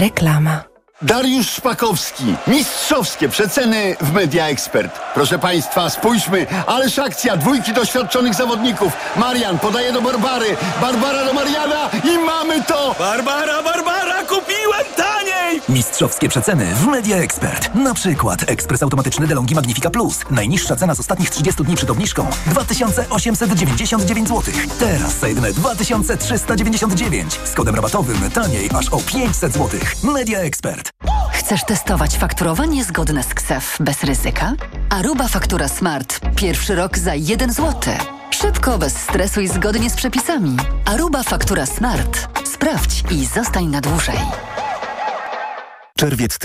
Reklama. Dariusz Szpakowski. Mistrzowskie przeceny w Media Expert. Proszę Państwa, spójrzmy. Ależ akcja. 2 doświadczonych zawodników. Marian podaje do Barbary. Barbara do Mariana i mamy to! Barbara, kupiłem taniej! Mistrzowskie przeceny w Media Expert. Na przykład ekspres automatyczny DeLonghi Magnifica Plus. Najniższa cena z ostatnich 30 dni przed obniżką 2899 zł. Teraz za jedyne 2399. Z kodem rabatowym taniej aż o 500 zł. Media Expert. Chcesz testować fakturowanie zgodne z KSEF bez ryzyka? Aruba Faktura Smart. Pierwszy rok za 1 zł. Szybko, bez stresu i zgodnie z przepisami. Aruba Faktura Smart. Sprawdź i zostań na dłużej. Czerwiec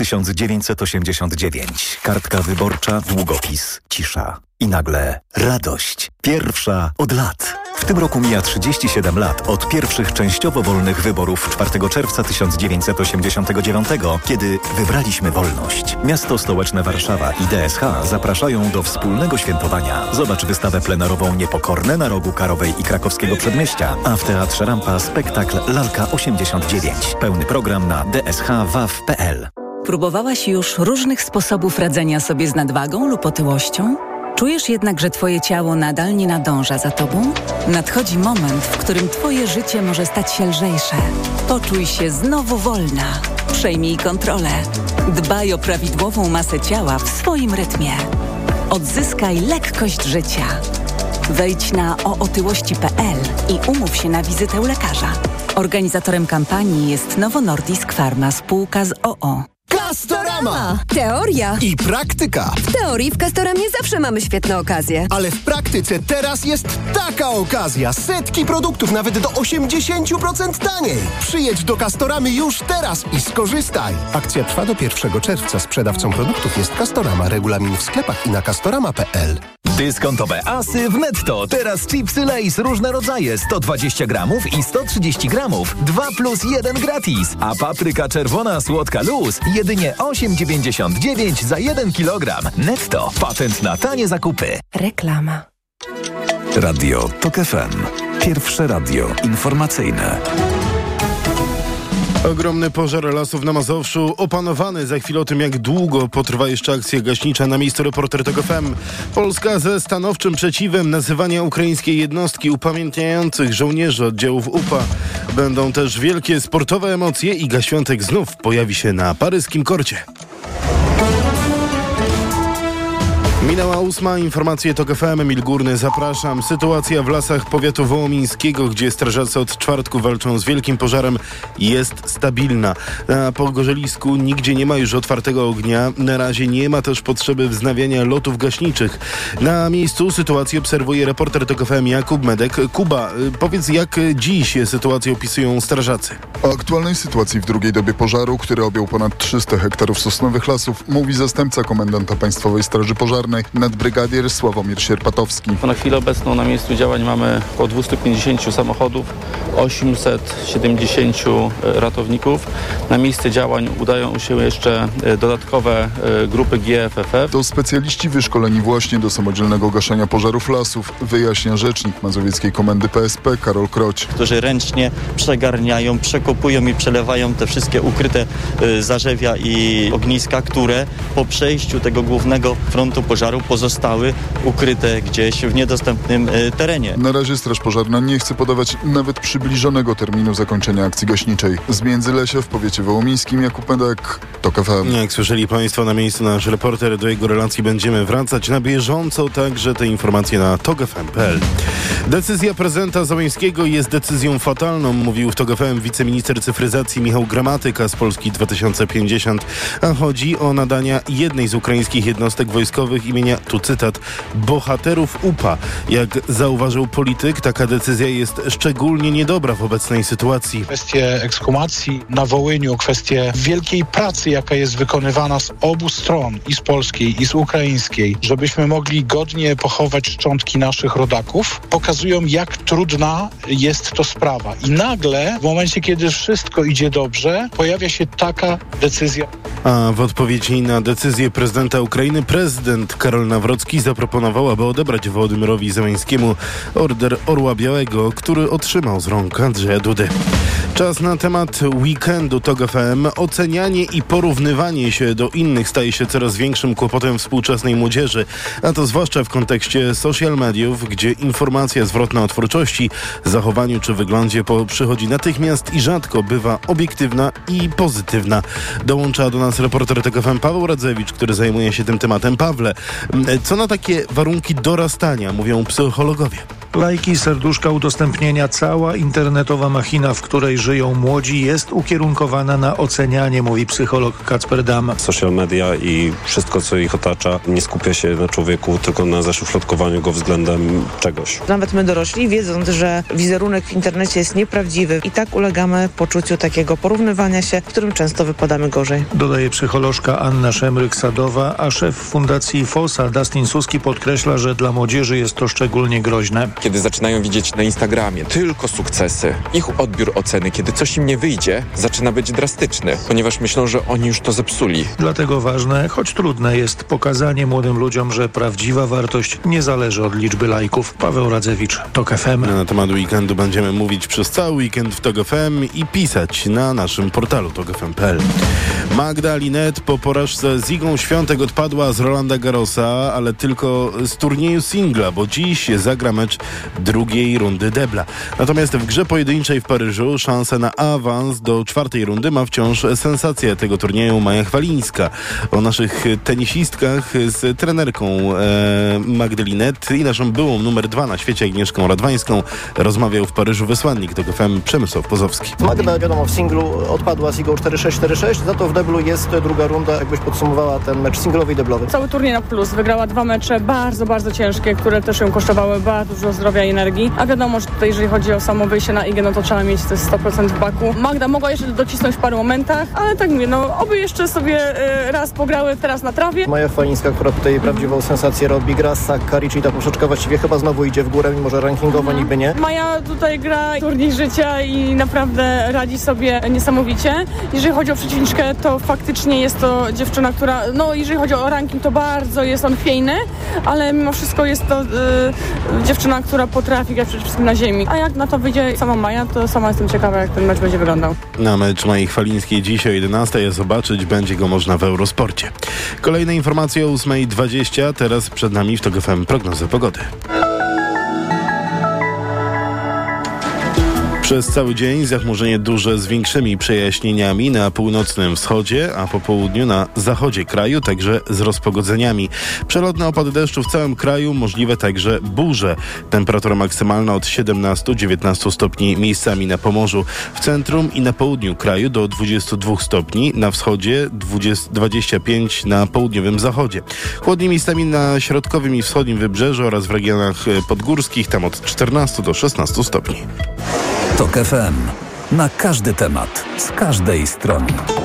1989. Kartka wyborcza, długopis, cisza. I nagle radość. Pierwsza od lat. W tym roku mija 37 lat od pierwszych częściowo wolnych wyborów 4 czerwca 1989, kiedy wybraliśmy wolność. Miasto stołeczne Warszawa i DSH zapraszają do wspólnego świętowania. Zobacz wystawę plenarową Niepokorne na rogu Karowej i Krakowskiego Przedmieścia, a w Teatrze Rampa spektakl Lalka 89. Pełny program na dshwaw.pl. Próbowałaś już różnych sposobów radzenia sobie z nadwagą lub otyłością? Czujesz jednak, że Twoje ciało nadal nie nadąża za Tobą? Nadchodzi moment, w którym Twoje życie może stać się lżejsze. Poczuj się znowu wolna. Przejmij kontrolę. Dbaj o prawidłową masę ciała w swoim rytmie. Odzyskaj lekkość życia. Wejdź na ootyłości.pl i umów się na wizytę u lekarza. Organizatorem kampanii jest Novo Nordisk Pharma, spółka z OO. Castorama! Teoria I praktyka. W teorii w Castoramie zawsze mamy świetne okazje. Ale w praktyce teraz jest taka okazja. Setki produktów nawet do 80% taniej. Przyjedź do Castoramy już teraz i skorzystaj. Akcja trwa do 1 czerwca. Sprzedawcą produktów jest Castorama. Regulamin w sklepach i na castorama.pl. Dyskontowe asy w Netto. Teraz chipsy Lay's różne rodzaje. 120 gramów i 130 gramów. 2+1 gratis. A papryka czerwona słodka luz jedynie 8,99 za 1 kilogram. Netto. Patent na tanie zakupy. Reklama. Radio TOK FM. Pierwsze radio informacyjne. Ogromny pożar lasów na Mazowszu opanowany. Za chwilę o tym, jak długo potrwa jeszcze akcja gaśnicza. Na miejscu reporter TOK FM. Polska ze stanowczym przeciwem nazywania ukraińskiej jednostki upamiętniających żołnierzy oddziałów UPA. Będą też wielkie sportowe emocje. Iga Świątek znów pojawi się na paryskim korcie. Minęła 8. Informacje TOK FM. Emil Górny, zapraszam. Sytuacja w lasach powiatu wołomińskiego, gdzie strażacy od czwartku walczą z wielkim pożarem, jest stabilna. Na Pogorzelisku nigdzie nie ma już otwartego ognia. Na razie nie ma też potrzeby wznawiania lotów gaśniczych. Na miejscu sytuację obserwuje reporter TOK FM Jakub Medek. Kuba, powiedz, jak dziś sytuację opisują strażacy? O aktualnej sytuacji w drugiej dobie pożaru, który objął ponad 300 hektarów sosnowych lasów, mówi zastępca komendanta Państwowej Straży Pożarnej, nadbrygadier Sławomir Sierpatowski. Na chwilę obecną na miejscu działań mamy około 250 samochodów, 870 ratowników. Na miejsce działań udają się jeszcze dodatkowe grupy GFFF. To specjaliści wyszkoleni właśnie do samodzielnego gaszenia pożarów lasów, wyjaśnia rzecznik Mazowieckiej Komendy PSP Karol Kroć. Którzy ręcznie przegarniają, przekopują i przelewają te wszystkie ukryte zarzewia i ogniska, które po przejściu tego głównego frontu pożaru pozostały ukryte gdzieś w niedostępnym terenie. Na razie Straż Pożarna nie chce podawać nawet przybliżonego terminu zakończenia akcji gaśniczej. Z Międzylesia w powiecie wołomińskim Jakub Medek, TOK FM. Jak słyszeli Państwo, na miejscu nasz reporter, do jego relacji będziemy wracać na bieżąco, także te informacje na tokfm.pl. Decyzja prezydenta Załęskiego jest decyzją fatalną, mówił w TOK FM wiceminister cyfryzacji Michał Gramatyka z Polski 2050, a chodzi o nadania jednej z ukraińskich jednostek wojskowych imienia, tu cytat, bohaterów UPA. Jak zauważył polityk, taka decyzja jest szczególnie niedobra w obecnej sytuacji. Kwestie ekshumacji na Wołyniu, kwestie wielkiej pracy, jaka jest wykonywana z obu stron, i z polskiej, i z ukraińskiej, żebyśmy mogli godnie pochować szczątki naszych rodaków, pokazują, jak trudna jest to sprawa. I nagle, w momencie, kiedy wszystko idzie dobrze, pojawia się taka decyzja. A w odpowiedzi na decyzję prezydenta Ukrainy, prezydent Karol Nawrocki zaproponował, aby odebrać Wołodymyrowi Zełenskiemu order Orła Białego, który otrzymał z rąk Andrzeja Dudy. Czas na temat weekendu TOG FM. Ocenianie i porównywanie się do innych staje się coraz większym kłopotem współczesnej młodzieży, a to zwłaszcza w kontekście social mediów, gdzie informacja zwrotna o twórczości, zachowaniu czy wyglądzie przychodzi natychmiast i rzadko bywa obiektywna i pozytywna. Dołącza do nas reporter TOG FM Paweł Radzewicz, który zajmuje się tym tematem. Pawle, co na takie warunki dorastania mówią psychologowie? Lajki, serduszka, udostępnienia, cała internetowa machina, w której żyją młodzi, jest ukierunkowana na ocenianie, mówi psycholog Kacper Dam. Social media i wszystko, co ich otacza, nie skupia się na człowieku, tylko na zaszufladkowaniu go względem czegoś. Nawet my dorośli, wiedząc, że wizerunek w internecie jest nieprawdziwy, i tak ulegamy poczuciu takiego porównywania się, w którym często wypadamy gorzej. Dodaje psycholożka Anna Szemryk-Sadowa, a szef Fundacji FOSA Dustin Suski podkreśla, że dla młodzieży jest to szczególnie groźne. Kiedy zaczynają widzieć na Instagramie tylko sukcesy, ich odbiór oceny, kiedy coś im nie wyjdzie, zaczyna być drastyczny, ponieważ myślą, że oni już to zepsuli. Dlatego ważne, choć trudne jest pokazanie młodym ludziom, że prawdziwa wartość nie zależy od liczby lajków. Paweł Radzewicz, TOG FM. Na temat weekendu będziemy mówić przez cały weekend w TOG FM i pisać na naszym portalu togfm.pl. Magda Linette po porażce z Igą Świątek odpadła z Rolanda Garrosa, ale tylko z turnieju singla, bo dziś zagra mecz drugiej rundy debla. Natomiast w grze pojedynczej w Paryżu szansę na awans do czwartej rundy ma wciąż sensacja tego turnieju Maja Chwalińska. O naszych tenisistkach z trenerką Magdy Linette i naszą byłą numer 2 na świecie Agnieszką Radwańską rozmawiał w Paryżu wysłannik TOG FM Przemysław Pozowski. Magda, wiadomo, w singlu odpadła z Igą 4-6, za to w deblu jest druga runda. Jakbyś podsumowała ten mecz singlowy i deblowy? Cały turniej na plus. Wygrała 2 mecze bardzo, bardzo ciężkie, które też ją kosztowały bardzo dużo zdrowia i energii. A wiadomo, że tutaj jeżeli chodzi o samo wyjście na Igę, no to trzeba mieć te 100% w baku. Magda mogła jeszcze docisnąć w paru momentach, ale tak mówię, no oby jeszcze sobie raz pograły teraz na trawie. Maja Chwalińska, która tutaj prawdziwą sensację robi, gra z Sakkari, czyli ta poprzeczka właściwie chyba znowu idzie w górę, mimo że rankingowo niby nie. Maja tutaj gra turniej życia i naprawdę radzi sobie niesamowicie. Jeżeli chodzi o przeciwniczkę, to faktycznie jest to dziewczyna, która, no jeżeli chodzi o ranking, to bardzo jest on chwiejny, ale mimo wszystko jest to dziewczyna, która potrafi grać przede wszystkim na ziemi. A jak na to wyjdzie sama Maja, to sama jestem ciekawa, jak ten mecz będzie wyglądał. Na mecz Mai Chwalińskiej dziś o 11:00 zobaczyć będzie go można w Eurosporcie. Kolejne informacje o 8:20. Teraz przed nami w TOG FM prognoza pogody. Przez cały dzień zachmurzenie duże z większymi przejaśnieniami na północnym wschodzie, a po południu na zachodzie kraju, także z rozpogodzeniami. Przelotne opady deszczu w całym kraju, możliwe także burze. Temperatura maksymalna od 17-19 stopni miejscami na Pomorzu. W centrum i na południu kraju do 22 stopni, na wschodzie 25 na południowym zachodzie. Chłodniej miejscami na środkowym i wschodnim wybrzeżu oraz w regionach podgórskich, tam od 14 do 16 stopni. TOG FM. Na każdy temat, z każdej strony.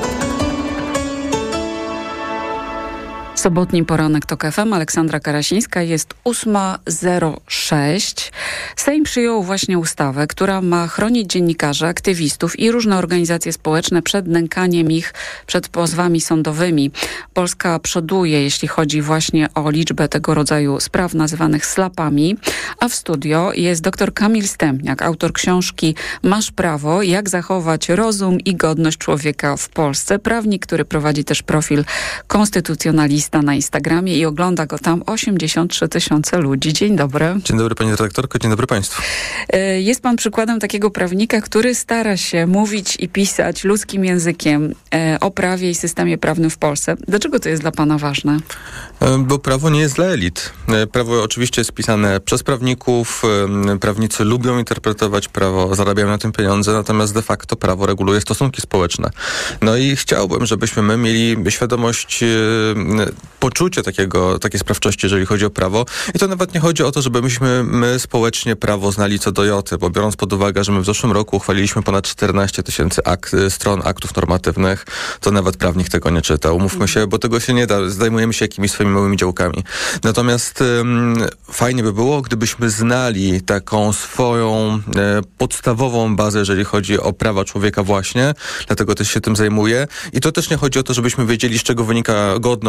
Sobotni poranek TOG FM, Aleksandra Karasińska, jest 8:06. Sejm przyjął właśnie ustawę, która ma chronić dziennikarzy, aktywistów i różne organizacje społeczne przed nękaniem ich przed pozwami sądowymi. Polska przoduje, jeśli chodzi właśnie o liczbę tego rodzaju spraw nazywanych slapami, a w studio jest dr Kamil Stępniak, autor książki Masz prawo, jak zachować rozum i godność człowieka w Polsce. Prawnik, który prowadzi też profil konstytucjonalista na Instagramie i ogląda go tam 83 000 ludzi. Dzień dobry. Dzień dobry pani redaktorko, dzień dobry państwu. Jest pan przykładem takiego prawnika, który stara się mówić i pisać ludzkim językiem o prawie i systemie prawnym w Polsce. Dlaczego to jest dla pana ważne? Bo prawo nie jest dla elit. Prawo oczywiście jest pisane przez prawników. Prawnicy lubią interpretować prawo, zarabiają na tym pieniądze, natomiast de facto prawo reguluje stosunki społeczne. No i chciałbym, żebyśmy my mieli świadomość, poczucie takiej sprawczości, jeżeli chodzi o prawo. I to nawet nie chodzi o to, żebyśmy my społecznie prawo znali co do joty, bo biorąc pod uwagę, że my w zeszłym roku uchwaliliśmy ponad 14 000 stron aktów normatywnych, to nawet prawnik tego nie czytał. Umówmy się, bo tego się nie da. Zdejmujemy się jakimiś swoimi małymi działkami. Natomiast fajnie by było, gdybyśmy znali taką swoją podstawową bazę, jeżeli chodzi o prawa człowieka właśnie. Dlatego też się tym zajmuję. I to też nie chodzi o to, żebyśmy wiedzieli, z czego wynika godność, który to jest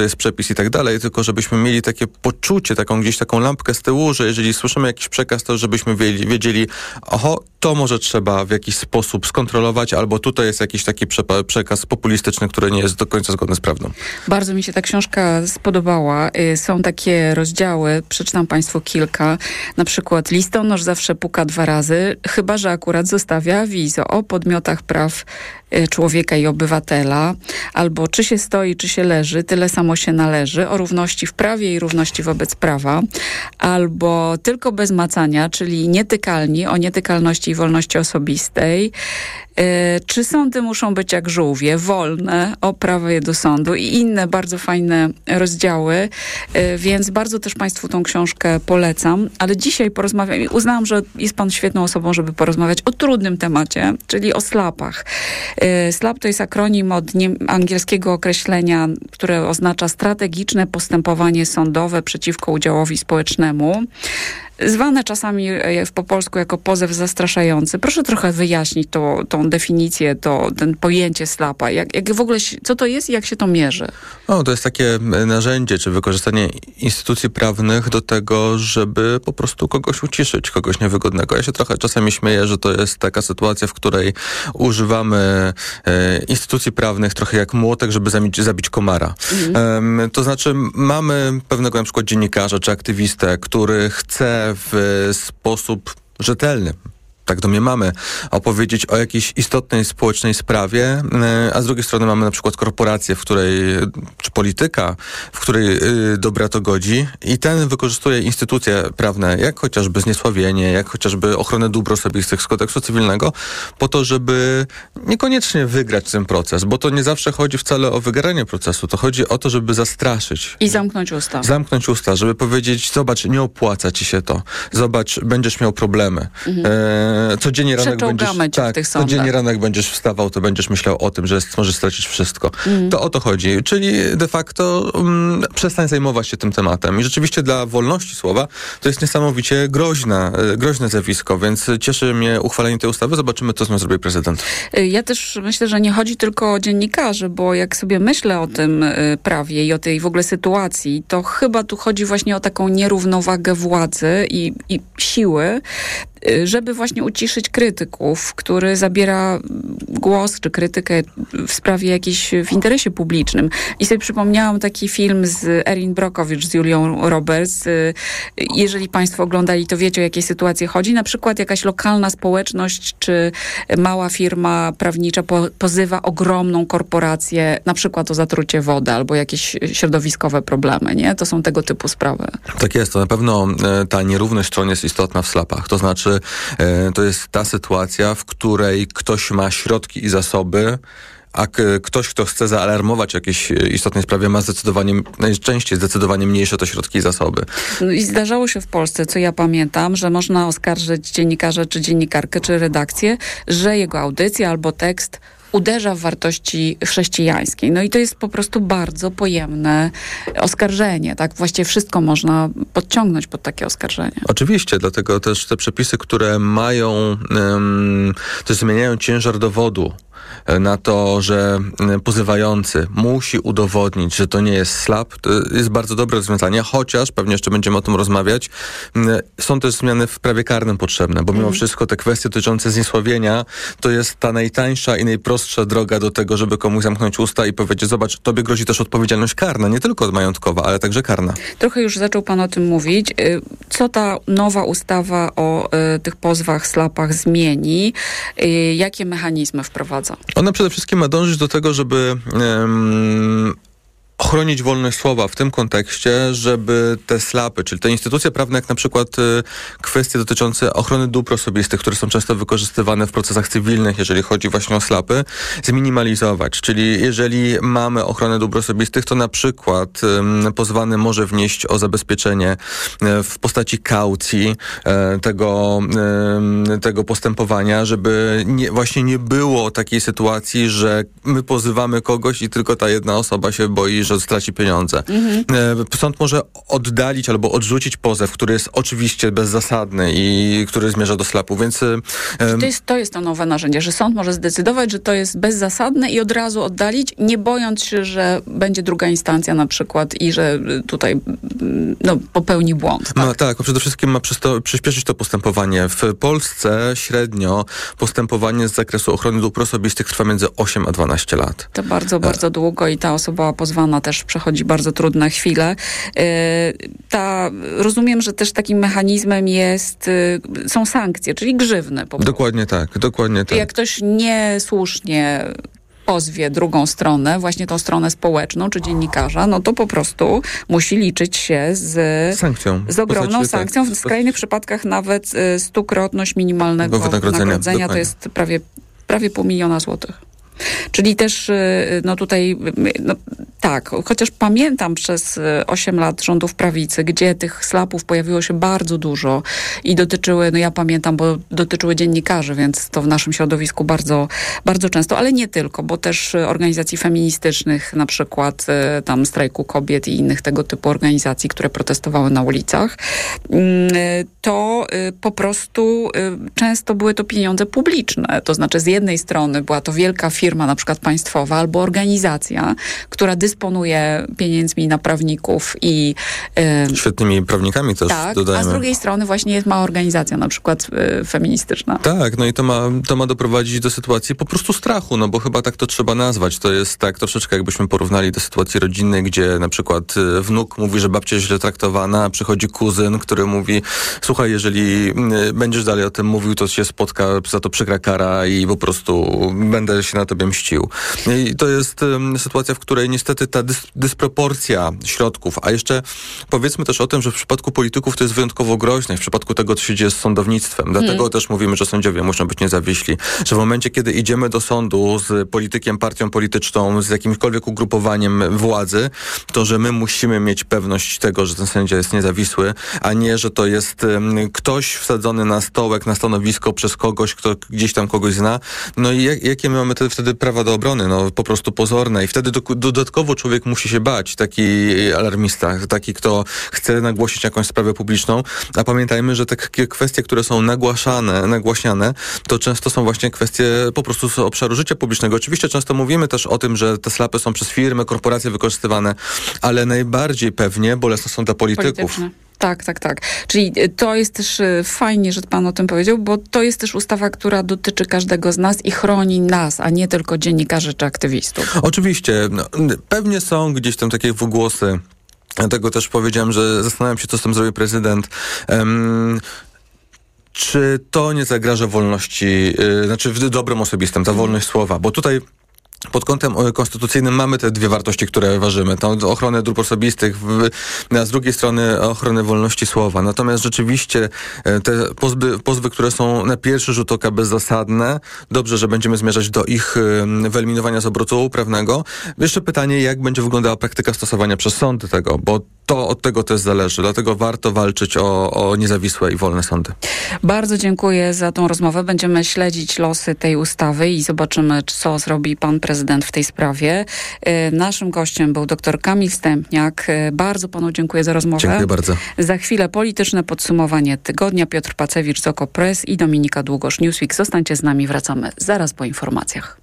jest przepis i tak dalej, tylko żebyśmy mieli takie poczucie, gdzieś taką lampkę z tyłu, że jeżeli słyszymy jakiś przekaz, to żebyśmy wiedzieli, to może trzeba w jakiś sposób skontrolować, albo tutaj jest jakiś taki przekaz populistyczny, który nie jest do końca zgodny z prawdą. Bardzo mi się ta książka spodobała. Są takie rozdziały, przeczytam Państwu kilka. Na przykład listonosz zawsze puka 2 razy, chyba że akurat zostawia awizo o podmiotach praw człowieka i obywatela, albo czy się stoi, czy się leży, tyle samo się należy, o równości w prawie i równości wobec prawa, albo tylko bez macania, czyli nietykalni, o nietykalności i wolności osobistej, czy sądy muszą być jak żółwie, wolne, o prawie do sądu i inne bardzo fajne rozdziały, więc bardzo też Państwu tą książkę polecam, ale dzisiaj porozmawiam i uznałam, że jest Pan świetną osobą, żeby porozmawiać o trudnym temacie, czyli o SLAP-ach. SLAP to jest akronim od angielskiego określenia, które oznacza strategiczne postępowanie sądowe przeciwko udziałowi społecznemu. Zwane czasami po polsku jako pozew zastraszający. Proszę trochę wyjaśnić tą definicję, ten pojęcie SLAP-a. Jak w ogóle, co to jest i jak się to mierzy? To jest takie narzędzie, czy wykorzystanie instytucji prawnych do tego, żeby po prostu kogoś uciszyć, kogoś niewygodnego. Ja się trochę czasami śmieję, że to jest taka sytuacja, w której używamy instytucji prawnych trochę jak młotek, żeby zabić komara. To znaczy mamy pewnego na przykład dziennikarza czy aktywistę, który chce w sposób rzetelny, tak domniemamy, opowiedzieć o jakiejś istotnej społecznej sprawie, a z drugiej strony mamy na przykład korporację, czy polityka, w której dobra to godzi i ten wykorzystuje instytucje prawne, jak chociażby zniesławienie, jak chociażby ochronę dóbr osobistych z kodeksu cywilnego, po to, żeby niekoniecznie wygrać ten proces, bo to nie zawsze chodzi wcale o wygranie procesu, to chodzi o to, żeby zastraszyć. I zamknąć usta. Zamknąć usta, żeby powiedzieć, zobacz, nie opłaca ci się to, zobacz, będziesz miał problemy. Codziennie ranek będziesz wstawał, to będziesz myślał o tym, że możesz stracić wszystko. To o to chodzi. Czyli de facto przestań zajmować się tym tematem. I rzeczywiście dla wolności słowa to jest niesamowicie groźne zjawisko, więc cieszy mnie uchwalenie tej ustawy. Zobaczymy, co z nią zrobi prezydent. Ja też myślę, że nie chodzi tylko o dziennikarzy, bo jak sobie myślę o tym prawie i o tej w ogóle sytuacji, to chyba tu chodzi właśnie o taką nierównowagę władzy i siły, żeby właśnie uciszyć krytyków, który zabiera głos czy krytykę w sprawie jakiejś w interesie publicznym. I sobie przypomniałam taki film z Erin Brockovich z Julią Roberts. Jeżeli Państwo oglądali, to wiecie, o jakiej sytuacje chodzi. Na przykład jakaś lokalna społeczność czy mała firma prawnicza pozywa ogromną korporację, na przykład o zatrucie wody albo jakieś środowiskowe problemy, nie? To są tego typu sprawy. Tak jest. To na pewno ta nierówność stron jest istotna w SLAP-ach. To znaczy to jest ta sytuacja, w której ktoś ma środki i zasoby, a ktoś, kto chce zaalarmować jakiejś istotnej sprawie, ma najczęściej zdecydowanie mniejsze to środki i zasoby. No i zdarzało się w Polsce, co ja pamiętam, że można oskarżyć dziennikarza, czy dziennikarkę, czy redakcję, że jego audycja albo tekst uderza w wartości chrześcijańskiej. No i to jest po prostu bardzo pojemne oskarżenie, tak? Właściwie wszystko można podciągnąć pod takie oskarżenie. Oczywiście, dlatego też te przepisy, które też zmieniają ciężar dowodu na to, że pozywający musi udowodnić, że to nie jest SLAP, to jest bardzo dobre rozwiązanie, chociaż, pewnie jeszcze będziemy o tym rozmawiać, są też zmiany w prawie karnym potrzebne, bo mimo wszystko te kwestie dotyczące zniesławienia to jest ta najtańsza i najprostsza droga do tego, żeby komuś zamknąć usta i powiedzieć, zobacz, tobie grozi też odpowiedzialność karna, nie tylko majątkowa, ale także karna. Trochę już zaczął Pan o tym mówić. Co ta nowa ustawa o tych pozwach, SLAP-ach zmieni? Jakie mechanizmy wprowadza? Ona przede wszystkim ma dążyć do tego, żeby ochronić wolność słowa w tym kontekście, żeby te SLAP-y, czyli te instytucje prawne, jak na przykład kwestie dotyczące ochrony dóbr osobistych, które są często wykorzystywane w procesach cywilnych, jeżeli chodzi właśnie o SLAP-y, zminimalizować. Czyli jeżeli mamy ochronę dóbr osobistych, to na przykład pozwany może wnieść o zabezpieczenie w postaci kaucji tego postępowania, żeby właśnie nie było takiej sytuacji, że my pozywamy kogoś i tylko ta jedna osoba się boi, że straci pieniądze. Sąd może oddalić albo odrzucić pozew, który jest oczywiście bezzasadny i który zmierza do SLAP-u, więc... To jest to nowe narzędzie, że sąd może zdecydować, że to jest bezzasadne i od razu oddalić, nie bojąc się, że będzie druga instancja na przykład i że tutaj popełni błąd. Tak, przede wszystkim ma przyspieszyć to postępowanie. W Polsce średnio postępowanie z zakresu ochrony dóbr osobistych trwa między 8 a 12 lat. To bardzo, bardzo długo i ta osoba pozwana też przechodzi bardzo trudne chwile. Rozumiem, że też takim mechanizmem są sankcje, czyli grzywny po prostu. Dokładnie tak. Jak ktoś niesłusznie pozwie drugą stronę, właśnie tą stronę społeczną, czy dziennikarza, no to po prostu musi liczyć się z sankcją. Z ogromną sankcją. W skrajnych przypadkach nawet 100-krotność minimalnego wynagrodzenia. To jest prawie 500 000 złotych. Czyli też tutaj tak, chociaż pamiętam przez 8 lat rządów prawicy, gdzie tych SLAP-ów pojawiło się bardzo dużo i dotyczyły, ja pamiętam, bo dotyczyły dziennikarzy, więc to w naszym środowisku bardzo, bardzo często, ale nie tylko, bo też organizacji feministycznych, na przykład tam Strajku Kobiet i innych tego typu organizacji, które protestowały na ulicach, to po prostu często były to pieniądze publiczne. To znaczy z jednej strony była to wielka firma, na przykład państwowa, albo organizacja, która dysponuje pieniędzmi na prawników i... Świetnymi prawnikami też, tak, dodajmy. A z drugiej strony właśnie jest mała organizacja, na przykład feministyczna. Tak, no i to ma doprowadzić do sytuacji po prostu strachu, no bo chyba tak to trzeba nazwać. To jest tak troszeczkę jakbyśmy porównali do sytuacji rodzinnej, gdzie na przykład wnuk mówi, że babcia jest źle traktowana, a przychodzi kuzyn, który mówi, słuchaj, jeżeli będziesz dalej o tym mówił, to się spotka za to przykra kara i po prostu będę się na tobie mścił. I to jest sytuacja, w której niestety ta dysproporcja środków, a jeszcze powiedzmy też o tym, że w przypadku polityków to jest wyjątkowo groźne, w przypadku tego, co się dzieje z sądownictwem. Dlatego też mówimy, że sędziowie muszą być niezawiśli. Że w momencie, kiedy idziemy do sądu z politykiem, partią polityczną, z jakimkolwiek ugrupowaniem władzy, to że my musimy mieć pewność tego, że ten sędzia jest niezawisły, a nie, że to jest ktoś wsadzony na stołek, na stanowisko przez kogoś, kto gdzieś tam kogoś zna. No i jakie my mamy wtedy prawa do obrony? No po prostu pozorne. I wtedy dodatkowo człowiek musi się bać. Taki alarmista, taki, kto chce nagłosić jakąś sprawę publiczną. A pamiętajmy, że takie kwestie, które są nagłaśniane, to często są właśnie kwestie po prostu z obszaru życia publicznego. Oczywiście często mówimy też o tym, że te SLAP-y są przez firmy, korporacje wykorzystywane, ale najbardziej pewnie bolesne są dla polityków. Tak. Czyli to jest też fajnie, że pan o tym powiedział, bo to jest też ustawa, która dotyczy każdego z nas i chroni nas, a nie tylko dziennikarzy czy aktywistów. Oczywiście. Pewnie są gdzieś tam takie głosy. Dlatego też powiedziałem, że zastanawiam się, co z tym zrobi prezydent. Czy to nie zagraża wolności, dobrem osobistym, ta wolność słowa? Bo tutaj pod kątem konstytucyjnym mamy te dwie wartości, które ważymy. Tą ochronę dóbr osobistych, a z drugiej strony ochronę wolności słowa. Natomiast rzeczywiście te pozwy, które są na pierwszy rzut oka bezzasadne, dobrze, że będziemy zmierzać do ich wyeliminowania z obrotu prawnego. Jeszcze pytanie, jak będzie wyglądała praktyka stosowania przez sądy tego, bo to od tego też zależy. Dlatego warto walczyć o niezawisłe i wolne sądy. Bardzo dziękuję za tą rozmowę. Będziemy śledzić losy tej ustawy i zobaczymy, co zrobi pan prezydent w tej sprawie. Naszym gościem był dr Kamil Stępniak. Bardzo panu dziękuję za rozmowę. Dziękuję bardzo. Za chwilę polityczne podsumowanie tygodnia. Piotr Pacewicz z OKO Press i Dominika Długosz, Newsweek. Zostańcie z nami, wracamy zaraz po informacjach.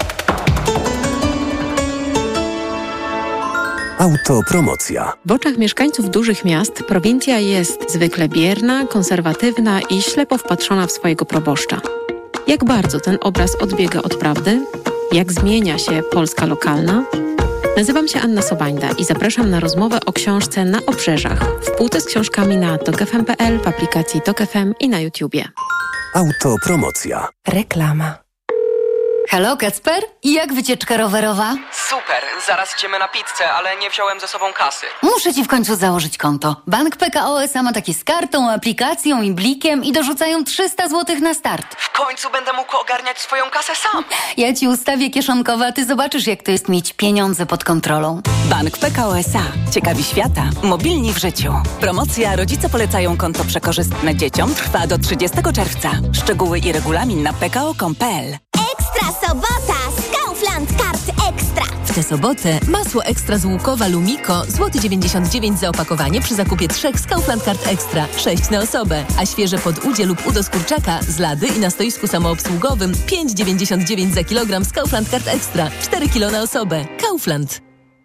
Autopromocja. W oczach mieszkańców dużych miast prowincja jest zwykle bierna, konserwatywna i ślepo wpatrzona w swojego proboszcza. Jak bardzo ten obraz odbiega od prawdy? Jak zmienia się Polska lokalna? Nazywam się Anna Sobańda i zapraszam na rozmowę o książce Na obrzeżach. W półce z książkami na tokfm.pl, w aplikacji Tok FM i na YouTubie. Autopromocja. Reklama. Halo, Kacper? I jak wycieczka rowerowa? Super, zaraz idziemy na pizzę, ale nie wziąłem ze sobą kasy. Muszę ci w końcu założyć konto. Bank PKO SA ma takie z kartą, aplikacją i blikiem i dorzucają 300 zł na start. W końcu będę mógł ogarniać swoją kasę sam. Ja ci ustawię kieszonkowe, a ty zobaczysz, jak to jest mieć pieniądze pod kontrolą. Bank PKO SA. Ciekawi świata. Mobilni w życiu. Promocja Rodzice polecają konto przekorzystne dzieciom trwa do 30 czerwca. Szczegóły i regulamin na pko.com.pl. Ekstra sobota z Kaufland Kart Ekstra. W tę sobotę masło ekstra z Łukowa Lumiko złoty 99 za opakowanie przy zakupie 3 z Kaufland Card Extra, 6 na osobę, a świeże podudzie lub udo z kurczaka z lady i na stoisku samoobsługowym 5,99 za kilogram z Kaufland Card Extra, 4 kilo na osobę. Kaufland.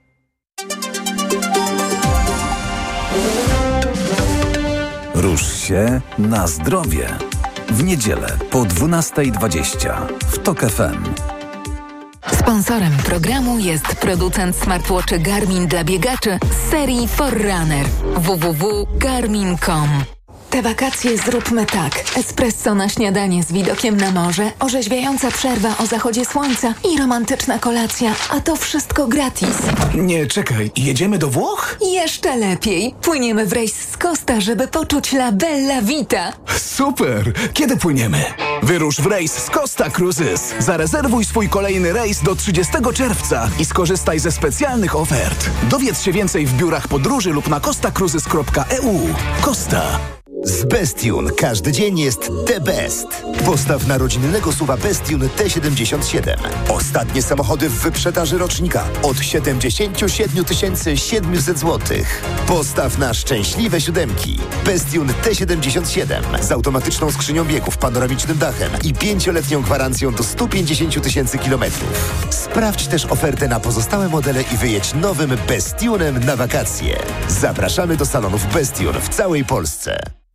Rusz się na zdrowie. W niedzielę po 12:20 w TOK FM. Sponsorem programu jest producent smartwatchy Garmin dla biegaczy z serii Forerunner. www.garmin.com. Te wakacje zróbmy tak. Espresso na śniadanie z widokiem na morze, orzeźwiająca przerwa o zachodzie słońca i romantyczna kolacja, a to wszystko gratis. Nie, czekaj, jedziemy do Włoch? Jeszcze lepiej. Płyniemy w rejs z Costa, żeby poczuć la bella vita. Super! Kiedy płyniemy? Wyrusz w rejs z Costa Cruises. Zarezerwuj swój kolejny rejs do 30 czerwca i skorzystaj ze specjalnych ofert. Dowiedz się więcej w biurach podróży lub na costacruises.eu. Costa. Z Bestune każdy dzień jest the best. Postaw na rodzinnego SUV-a Bestune T77. Ostatnie samochody w wyprzedaży rocznika od 77 700 zł. Postaw na szczęśliwe siódemki. Bestune T77 z automatyczną skrzynią biegów, panoramicznym dachem i 5-letnią gwarancją do 150 000 kilometrów. Sprawdź też ofertę na pozostałe modele i wyjedź nowym Bestunem na wakacje. Zapraszamy do salonów Bestune w całej Polsce.